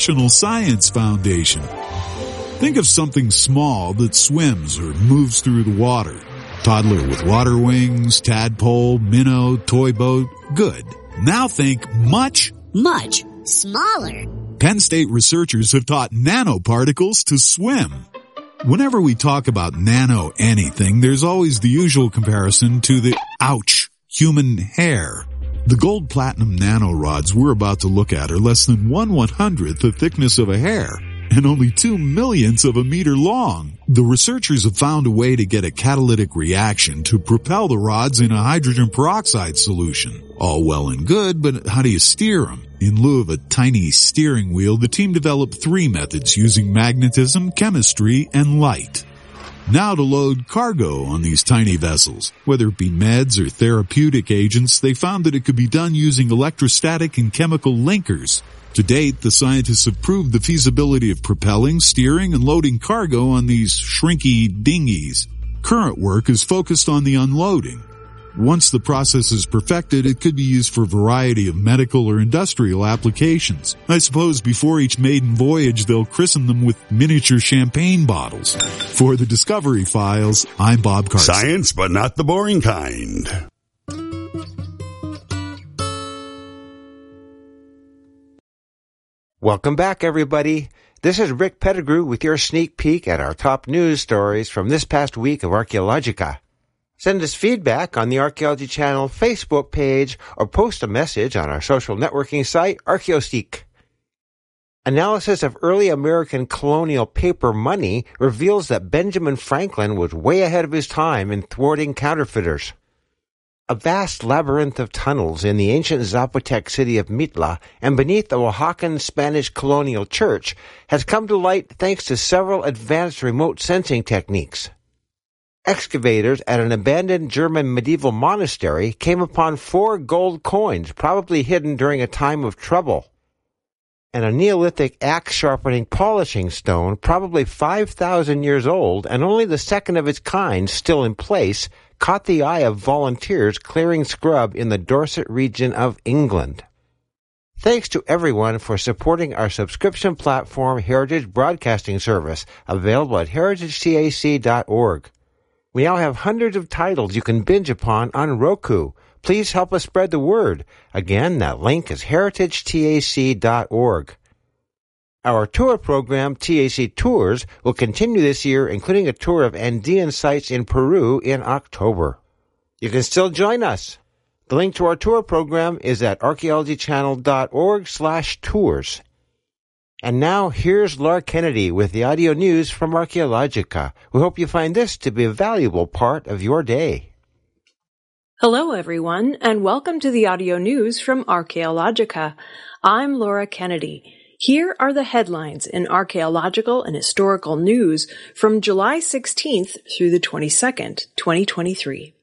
National Science Foundation. Think of something small that swims or moves through the water. Toddler with water wings, tadpole, minnow, toy boat. Good. Now think much smaller. Penn State researchers have taught nanoparticles to swim. Whenever we talk about nano anything, there's always the usual comparison to the, human hair. The gold platinum nanorods we're about to look at are less than 1/100th the thickness of a hair and only 2/1,000,000th of a meter long. The researchers have found a way to get a catalytic reaction to propel the rods in a hydrogen peroxide solution. All well and good, but how do you steer them? In lieu of a tiny steering wheel, the team developed 3 methods using magnetism, chemistry, and light. Now to load cargo on these tiny vessels. Whether it be meds or therapeutic agents, they found that it could be done using electrostatic and chemical linkers. To date, the scientists have proved the feasibility of propelling, steering, and loading cargo on these shrinky dinghies. Current work is focused on the unloading. Once the process is perfected, it could be used for a variety of medical or industrial applications. I suppose before each maiden voyage, they'll christen them with miniature champagne bottles. For the Discovery Files, I'm Bob Carson. Science, but not the boring kind. Welcome back, everybody. This is Rick Pettigrew with your sneak peek at our top news stories from this past week of Archaeologica. Send us feedback on the Archaeology Channel Facebook page or post a message on our social networking site, Archaeoseek. Analysis of early American colonial paper money reveals that Benjamin Franklin was way ahead of his time in thwarting counterfeiters. A vast labyrinth of tunnels in the ancient Zapotec city of Mitla and beneath the Oaxacan Spanish colonial church has come to light thanks to several advanced remote sensing techniques. Excavators at an abandoned German medieval monastery came upon 4 gold coins, probably hidden during a time of trouble. And a Neolithic axe-sharpening polishing stone, probably 5,000 years old and only the second of its kind still in place, caught the eye of volunteers clearing scrub in the Dorset region of England. Thanks to everyone for supporting our subscription platform Heritage Broadcasting Service, available at heritagetac.org. We now have hundreds of titles you can binge upon on Roku. Please help us spread the word. Again, that link is heritagetac.org. Our tour program, TAC Tours, will continue this year, including a tour of Andean sites in Peru in October. You can still join us. The link to our tour program is at archaeologychannel.org/tours. And now, here's Laura Kennedy with the audio news from Archaeologica. We hope you find this to be a valuable part of your day. Hello, everyone, and welcome to the audio news from Archaeologica. I'm Laura Kennedy. Here are the headlines in archaeological and historical news from July 16th through the 22nd, 2023.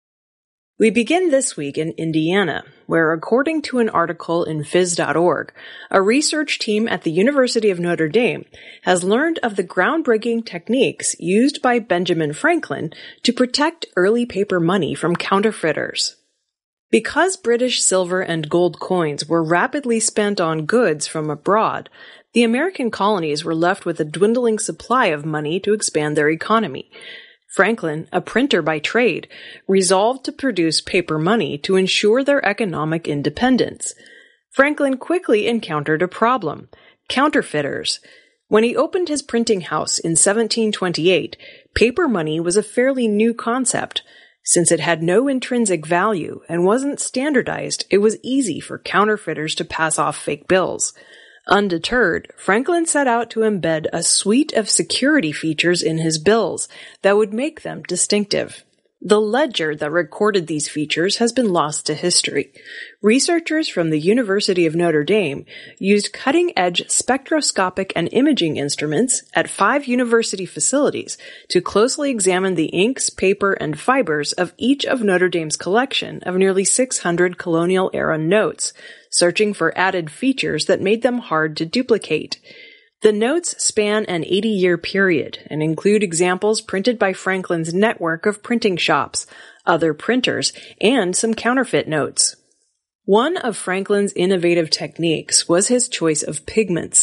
We begin this week in Indiana, where according to an article in phys.org, a research team at the University of Notre Dame has learned of the groundbreaking techniques used by Benjamin Franklin to protect early paper money from counterfeiters. Because British silver and gold coins were rapidly spent on goods from abroad, the American colonies were left with a dwindling supply of money to expand their economy. Franklin, a printer by trade, resolved to produce paper money to ensure their economic independence. Franklin quickly encountered a problem: counterfeiters. When he opened his printing house in 1728, paper money was a fairly new concept. Since it had no intrinsic value and wasn't standardized, it was easy for counterfeiters to pass off fake bills. Undeterred, Franklin set out to embed a suite of security features in his bills that would make them distinctive. The ledger that recorded these features has been lost to history. Researchers from the University of Notre Dame used cutting-edge spectroscopic and imaging instruments at 5 university facilities to closely examine the inks, paper, and fibers of each of Notre Dame's collection of nearly 600 colonial-era notes, searching for added features that made them hard to duplicate. The notes span an 80-year period and include examples printed by Franklin's network of printing shops, other printers, and some counterfeit notes. One of Franklin's innovative techniques was his choice of pigments.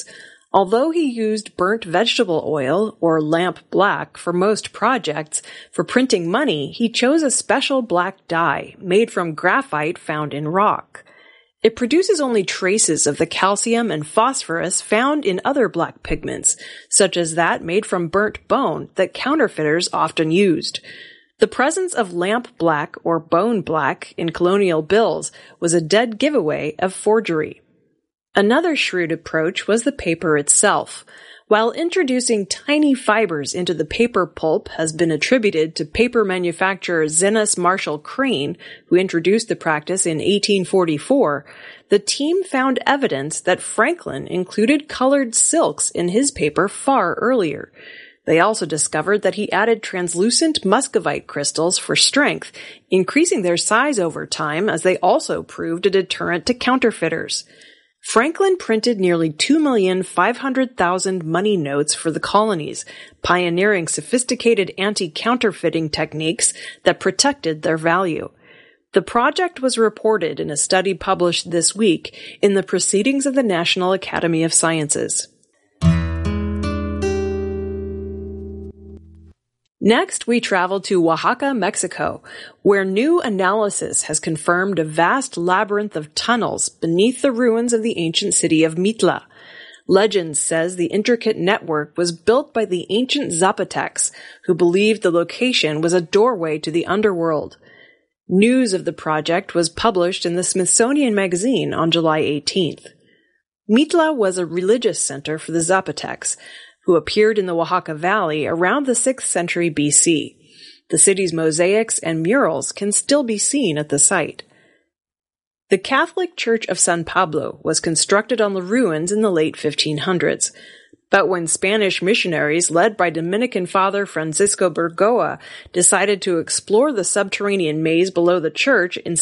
Although he used burnt vegetable oil, or lamp black, for most projects, for printing money, he chose a special black dye made from graphite found in rock. It produces only traces of the calcium and phosphorus found in other black pigments, such as that made from burnt bone that counterfeiters often used. The presence of lamp black or bone black in colonial bills was a dead giveaway of forgery. Another shrewd approach was the paper itself. While introducing tiny fibers into the paper pulp has been attributed to paper manufacturer Zenas Marshall Crane, who introduced the practice in 1844, the team found evidence that Franklin included colored silks in his paper far earlier. They also discovered that he added translucent muscovite crystals for strength, increasing their size over time, as they also proved a deterrent to counterfeiters. Franklin printed nearly 2,500,000 money notes for the colonies, pioneering sophisticated anti-counterfeiting techniques that protected their value. The project was reported in a study published this week in the Proceedings of the National Academy of Sciences. Next, we travel to Oaxaca, Mexico, where new analysis has confirmed a vast labyrinth of tunnels beneath the ruins of the ancient city of Mitla. Legend says the intricate network was built by the ancient Zapotecs, who believed the location was a doorway to the underworld. News of the project was published in the Smithsonian Magazine on July 18th. Mitla was a religious center for the Zapotecs, who appeared in the Oaxaca Valley around the 6th century BC. The city's mosaics and murals can still be seen at the site. The Catholic Church of San Pablo was constructed on the ruins in the late 1500s, but when Spanish missionaries led by Dominican Father Francisco Burgoa decided to explore the subterranean maze below the church in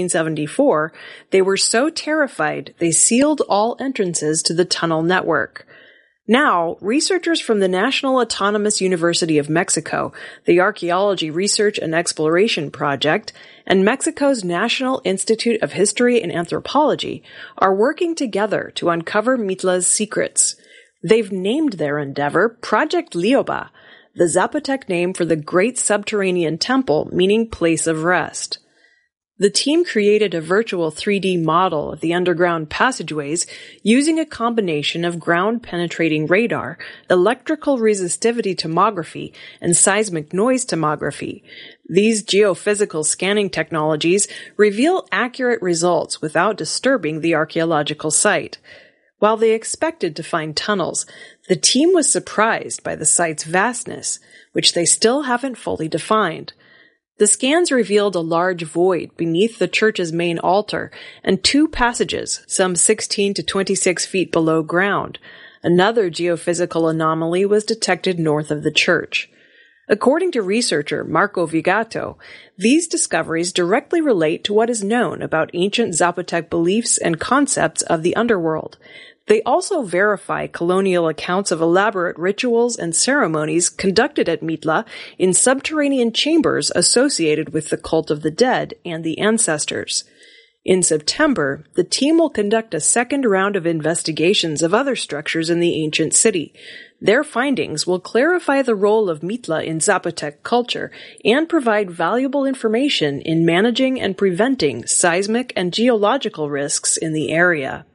1674, they were so terrified they sealed all entrances to the tunnel network. Now, researchers from the National Autonomous University of Mexico, the Archaeology Research and Exploration Project, and Mexico's National Institute of History and Anthropology are working together to uncover Mitla's secrets. They've named their endeavor Project Lioba, the Zapotec name for the great subterranean temple meaning place of rest. The team created a virtual 3D model of the underground passageways using a combination of ground-penetrating radar, electrical resistivity tomography, and seismic noise tomography. These geophysical scanning technologies reveal accurate results without disturbing the archaeological site. While they expected to find tunnels, the team was surprised by the site's vastness, which they still haven't fully defined. The scans revealed a large void beneath the church's main altar and two passages, some 16 to 26 feet below ground. Another geophysical anomaly was detected north of the church. According to researcher Marco Vigato, these discoveries directly relate to what is known about ancient Zapotec beliefs and concepts of the underworld. They also verify colonial accounts of elaborate rituals and ceremonies conducted at Mitla in subterranean chambers associated with the cult of the dead and the ancestors. In September, the team will conduct a second round of investigations of other structures in the ancient city. Their findings will clarify the role of Mitla in Zapotec culture and provide valuable information in managing and preventing seismic and geological risks in the area.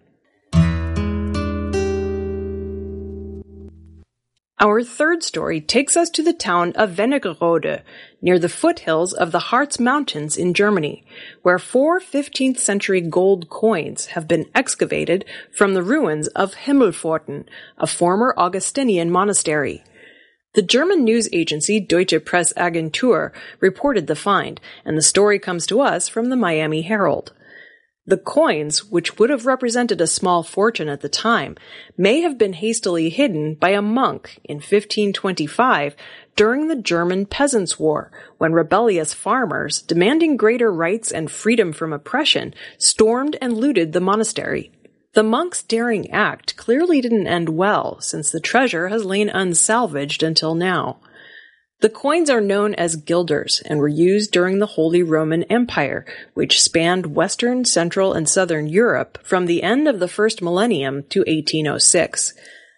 Our third story takes us to the town of Wernigerode, near the foothills of the Harz Mountains in Germany, where 4 15th century gold coins have been excavated from the ruins of Himmelpforten, a former Augustinian monastery. The German news agency Deutsche Presse-Agentur reported the find, and the story comes to us from the Miami Herald. The coins, which would have represented a small fortune at the time, may have been hastily hidden by a monk in 1525 during the German Peasants' War, when rebellious farmers, demanding greater rights and freedom from oppression, stormed and looted the monastery. The monk's daring act clearly didn't end well, since the treasure has lain unsalvaged until now. The coins are known as guilders and were used during the Holy Roman Empire, which spanned Western, Central, and Southern Europe from the end of the first millennium to 1806.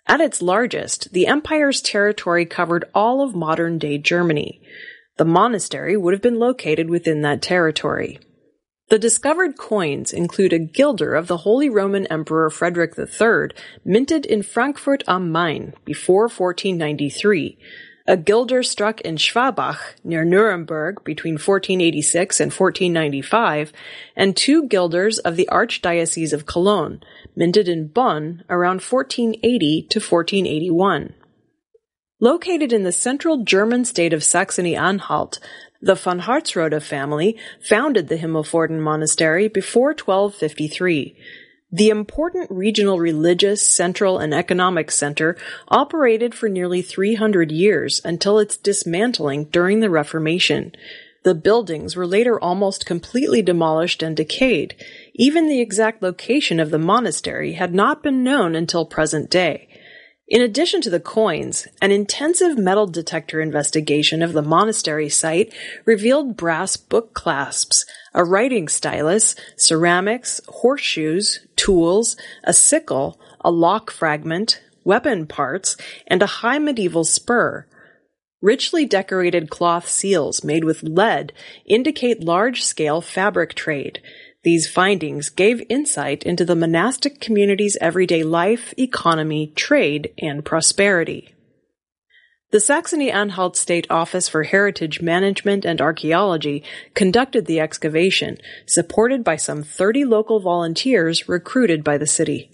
At its largest, the empire's territory covered all of modern-day Germany. The monastery would have been located within that territory. The discovered coins include a guilder of the Holy Roman Emperor Frederick III, minted in Frankfurt am Main before 1493, a guilder struck in Schwabach, near Nuremberg, between 1486 and 1495, and 2 guilders of the Archdiocese of Cologne, minted in Bonn around 1480 to 1481. Located in the central German state of Saxony-Anhalt, the von Harzrode family founded the Himmelpforten Monastery before 1253. The important regional religious, central, and economic center operated for nearly 300 years until its dismantling during the Reformation. The buildings were later almost completely demolished and decayed. Even the exact location of the monastery had not been known until present day. In addition to the coins, an intensive metal detector investigation of the monastery site revealed brass book clasps, a writing stylus, ceramics, horseshoes, tools, a sickle, a lock fragment, weapon parts, and a high medieval spur. Richly decorated cloth seals made with lead indicate large-scale fabric trade. These findings gave insight into the monastic community's everyday life, economy, trade, and prosperity. The Saxony-Anhalt State Office for Heritage Management and Archaeology conducted the excavation, supported by some 30 local volunteers recruited by the city.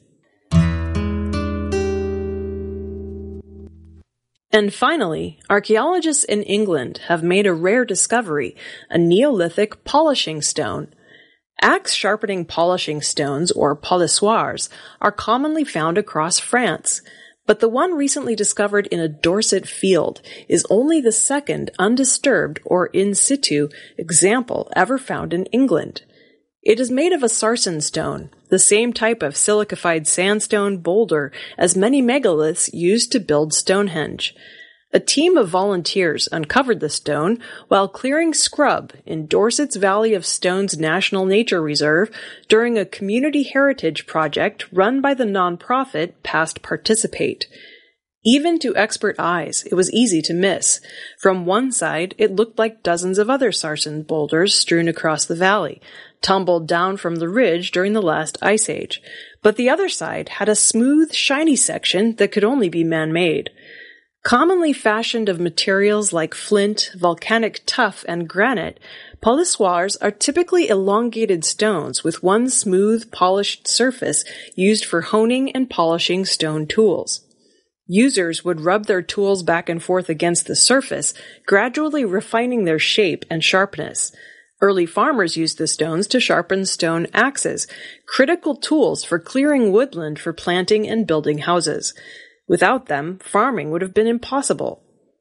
And finally, archaeologists in England have made a rare discovery, a Neolithic polishing stone. Axe-sharpening polishing stones, or polissoirs, are commonly found across France, but the one recently discovered in a Dorset field is only the second undisturbed or in situ example ever found in England. It is made of a sarsen stone, the same type of silicified sandstone boulder as many megaliths used to build Stonehenge. A team of volunteers uncovered the stone while clearing scrub in Dorset's Valley of Stones National Nature Reserve during a community heritage project run by the nonprofit Past Participate. Even to expert eyes, it was easy to miss. From one side, it looked like dozens of other sarsen boulders strewn across the valley, tumbled down from the ridge during the last ice age. But the other side had a smooth, shiny section that could only be man-made. Commonly fashioned of materials like flint, volcanic tuff, and granite, polissoirs are typically elongated stones with one smooth, polished surface used for honing and polishing stone tools. Users would rub their tools back and forth against the surface, gradually refining their shape and sharpness. Early farmers used the stones to sharpen stone axes, critical tools for clearing woodland for planting and building houses. Without them, farming would have been impossible.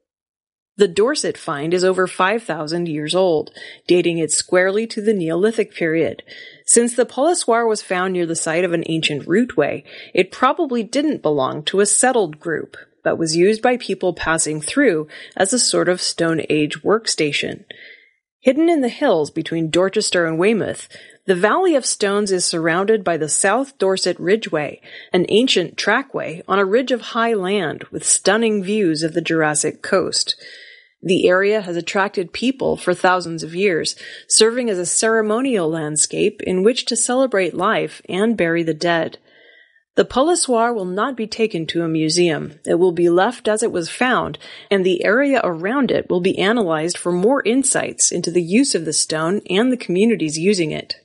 The Dorset find is over 5,000 years old, dating it squarely to the Neolithic period. Since the polissoir was found near the site of an ancient routeway, it probably didn't belong to a settled group, but was used by people passing through as a sort of Stone Age workstation. Hidden in the hills between Dorchester and Weymouth, the Valley of Stones is surrounded by the South Dorset Ridgeway, an ancient trackway on a ridge of high land with stunning views of the Jurassic coast. The area has attracted people for thousands of years, serving as a ceremonial landscape in which to celebrate life and bury the dead. The polissoir will not be taken to a museum. It will be left as it was found, and the area around it will be analyzed for more insights into the use of the stone and the communities using it.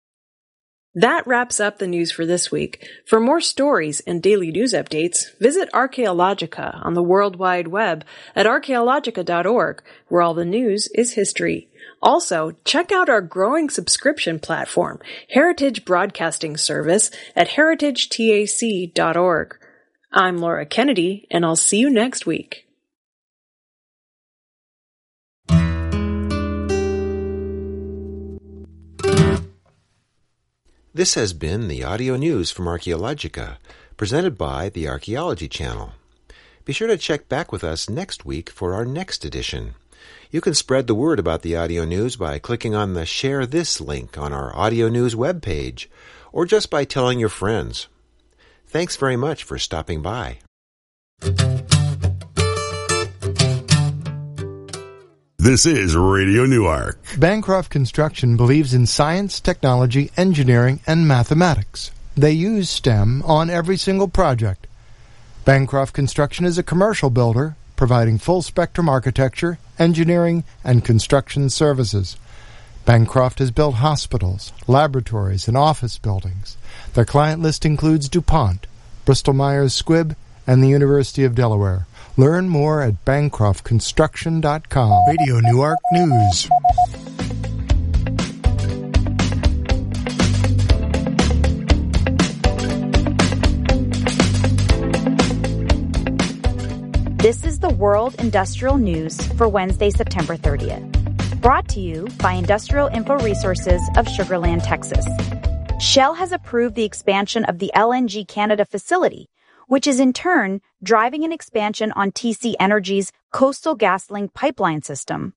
That wraps up the news for this week. For more stories and daily news updates, visit Archaeologica on the World Wide Web at archaeologica.org, where all the news is history. Also, check out our growing subscription platform, Heritage Broadcasting Service, at heritagetac.org. I'm Laura Kennedy, and I'll see you next week. This has been the audio news from Archaeologica, presented by the Archaeology Channel. Be sure to check back with us next week for our next edition. You can spread the word about the audio news by clicking on the Share This link on our audio news webpage, or just by telling your friends. Thanks very much for stopping by. This is Radio Newark. Bancroft Construction believes in science, technology, engineering, and mathematics. They use STEM on every single project. Bancroft Construction is a commercial builder providing full-spectrum architecture, engineering, and construction services. Bancroft has built hospitals, laboratories, and office buildings. Their client list includes DuPont, Bristol-Myers Squibb, and the University of Delaware. Learn more at bancroftconstruction.com. Radio Newark News. This is the World Industrial News for Wednesday, September 30th. Brought to you by Industrial Info Resources of Sugar Land, Texas. Shell has approved the expansion of the LNG Canada facility, which is in turn driving an expansion on TC Energy's Coastal GasLink pipeline system.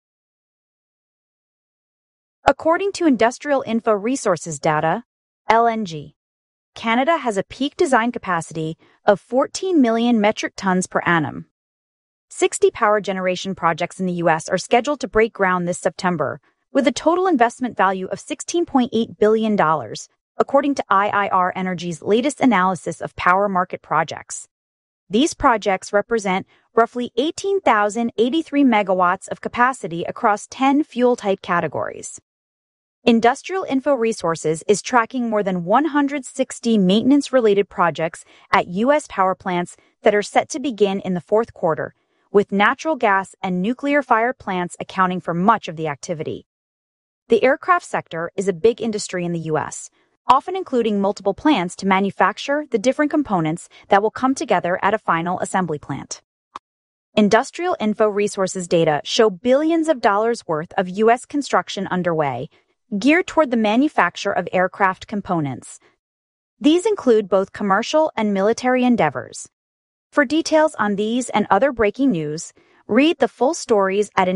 According to Industrial Info Resources data, LNG Canada has a peak design capacity of 14 million metric tons per annum. 60 power generation projects in the U.S. are scheduled to break ground this September, with a total investment value of $16.8 billion, according to IIR Energy's latest analysis of power market projects. These projects represent roughly 18,083 megawatts of capacity across 10 fuel-type categories. Industrial Info Resources is tracking more than 160 maintenance-related projects at U.S. power plants that are set to begin in the fourth quarter, with natural gas and nuclear-fired plants accounting for much of the activity. The aircraft sector is a big industry in the U.S., often including multiple plants to manufacture the different components that will come together at a final assembly plant. Industrial Info Resources data show billions of dollars worth of U.S. construction underway, geared toward the manufacture of aircraft components. These include both commercial and military endeavors. For details on these and other breaking news, read the full stories at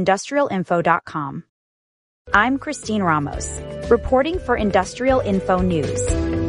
industrialinfo.com. I'm Christine Ramos, reporting for Industrial Info News.